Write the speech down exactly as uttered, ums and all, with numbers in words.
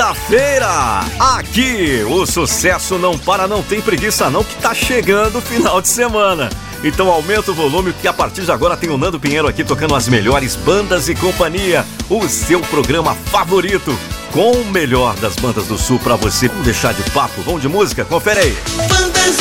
Quinta-feira, aqui o sucesso não para, não tem preguiça não, que tá chegando o final de semana. Então aumenta o volume, porque a partir de agora tem o Nando Pinheiro aqui tocando as melhores bandas e companhia. O seu programa favorito, com o melhor das bandas do Sul pra você. Vamos deixar de papo, vamos de música? Confere aí. Bandas